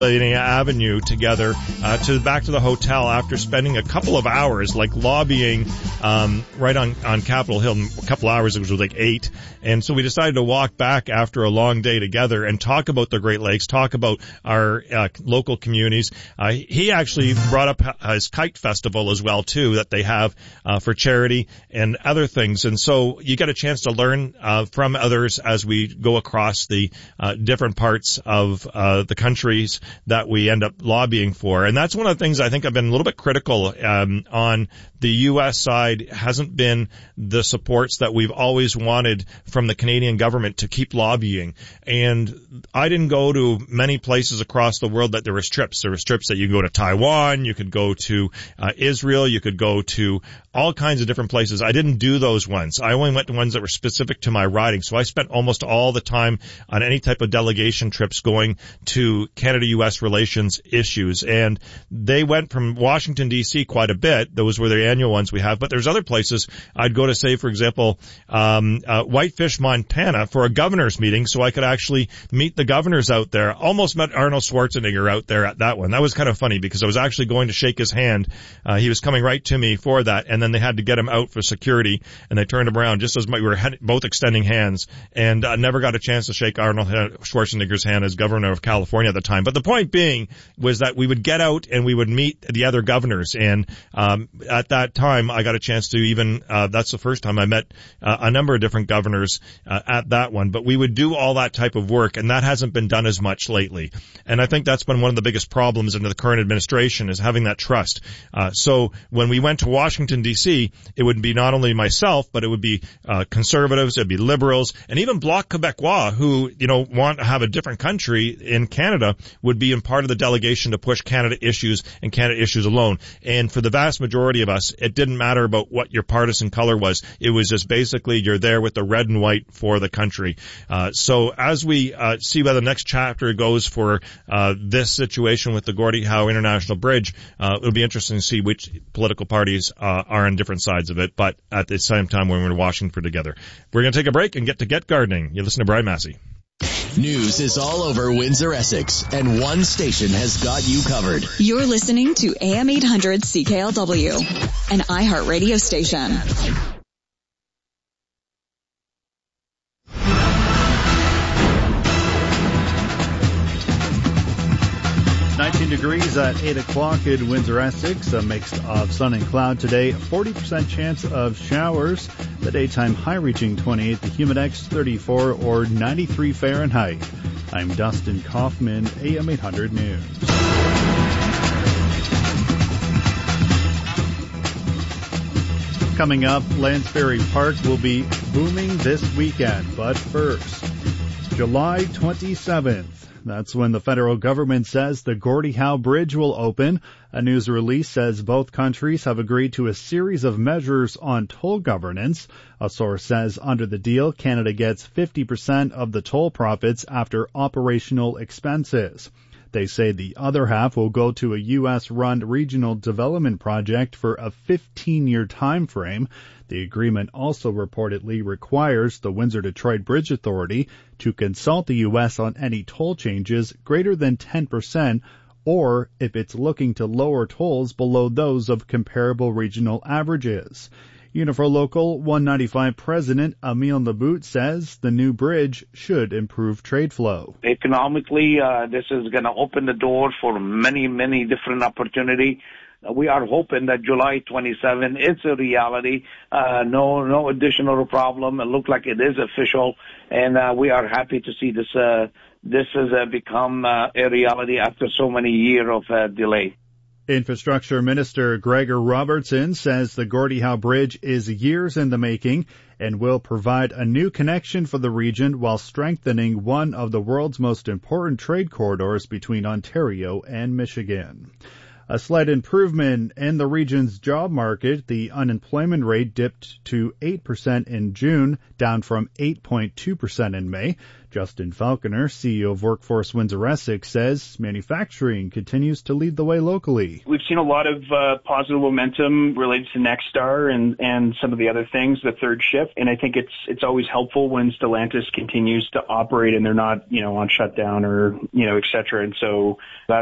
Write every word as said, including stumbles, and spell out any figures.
Avenue together uh, to back to the hotel after spending a couple of hours like lobbying um, right on, on Capitol Hill. A couple hours, it was like eight. And so we decided to walk back after a long day together and talk about the Great Lakes, talk about our uh, local communities. Uh, he actually brought up his kite festival as well, too, that they have uh, for charity and other things. And so you get a chance to learn uh, from others as we go across the uh, different parts of uh, the countries that we end up lobbying for. And that's one of the things I think I've been a little bit critical um, on the U S side. Hasn't been the supports that we've always wanted from the Canadian government to keep lobbying. And I didn't go to many places across the world that there was trips. There was trips that you could go to Taiwan, you could go to uh, Israel, you could go to all kinds of different places. I didn't do those ones. I only went to ones that were specific to my riding. So I spent almost all the time on any type of delegation trips going to Canada-U S relations issues. And they went from Washington, D C quite a bit. Those were the annual ones we have. But there's other places I'd go to, say, for example, um, uh, Whitefish, Montana for a governor's meeting so I could actually meet the governors out there. Almost met Arnold Schwarzenegger out there at that one. That was kind of funny because I was actually going to shake his hand. Uh, he was coming right to me for that. And then they had to get him out for security, and they turned him around just as we were both extending hands, and uh, never got a chance to shake Arnold Schwarzenegger's hand as governor of California at the time. But the point being was that we would get out and we would meet the other governors, and um, at that time I got a chance to even, uh, that's the first time I met uh, a number of different governors uh, at that one. But we would do all that type of work, and that hasn't been done as much lately. And I think that's been one of the biggest problems under the current administration is having that trust. Uh, so when we went to Washington, D C, it would be not only myself, but it would be uh, conservatives, it would be liberals, and even Bloc Québécois, who, you know, want to have a different country in Canada, would be in part of the delegation to push Canada issues and Canada issues alone. And for the vast majority of us, it didn't matter about what your partisan color was. It was just basically you're there with the red and white for the country. Uh, so as we uh, see where the next chapter goes for uh, this situation with the Gordie Howe International Bridge, uh, it'll be interesting to see which political parties uh, are on different sides of it, but at the same time when we're in Washington together. We're going to take a break and get to Get Gardening. You listen to Brian Massey. News is all over Windsor, Essex, and one station has got you covered. You're listening to A M eight hundred C K L W, an iHeart radio station. nineteen degrees at eight o'clock in Windsor, Essex. A mix of sun and cloud today. forty percent chance of showers. The daytime high reaching twenty-eight. The humidex thirty-four or ninety-three Fahrenheit. I'm Dustin Kaufman, A M eight hundred News. Coming up, Lansbury Park will be booming this weekend. But first, July twenty-seventh. That's when the federal government says the Gordie Howe Bridge will open. A news release says both countries have agreed to a series of measures on toll governance. A source says under the deal, Canada gets fifty percent of the toll profits after operational expenses. They say the other half will go to a U S-run regional development project for a fifteen-year time frame. The agreement also reportedly requires the Windsor-Detroit Bridge Authority to consult the U S on any toll changes greater than ten percent or if it's looking to lower tolls below those of comparable regional averages. Unifor Local one ninety-five President Emile Nabout says the new bridge should improve trade flow. Economically, uh, this is going to open the door for many, many different opportunities. Uh, we are hoping that July twenty-seventh is a reality. Uh, no, no additional problem. It looks like it is official, and uh, we are happy to see this. Uh, this has uh, become uh, a reality after so many years of uh, delay. Infrastructure Minister Gregor Robertson says the Gordie Howe Bridge is years in the making and will provide a new connection for the region while strengthening one of the world's most important trade corridors between Ontario and Michigan. A slight improvement in the region's job market. The unemployment rate dipped to eight percent in June, down from eight point two percent in May. Justin Falconer, C E O of Workforce Windsor-Essex, says manufacturing continues to lead the way locally. We've seen a lot of uh, positive momentum related to Nexstar and, and some of the other things, the third shift. And I think it's it's always helpful when Stellantis continues to operate and they're not, you know, on shutdown or, you know, et cetera. And so that